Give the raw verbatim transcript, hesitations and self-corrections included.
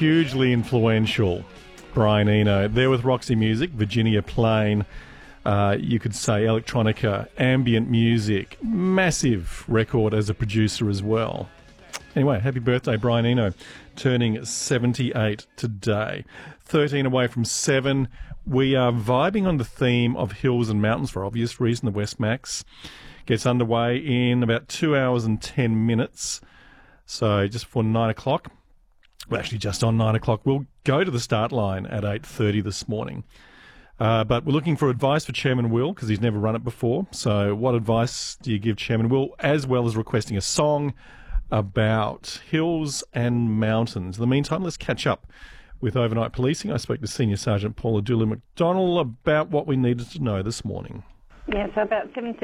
hugely influential Brian Eno. There with Roxy Music, Virginia Plain, uh, you could say electronica, ambient music, massive record as a producer as well. Anyway, happy birthday, Brian Eno, turning seventy-eight today. thirteen away from seven. We are vibing on the theme of hills and mountains for obvious reason. The West Max gets underway in about two hours and ten minutes. So just before nine o'clock, well, actually just on nine o'clock, we'll go to the start line at eight thirty this morning. Uh, but we're looking for advice for Chairman Will because he's never run it before. So what advice do you give Chairman Will, as well as requesting a song about hills and mountains? In the meantime, let's catch up with overnight policing. I spoke to Senior Sergeant Paula Dooley McDonnell about what we needed to know this morning. Yeah, so about seven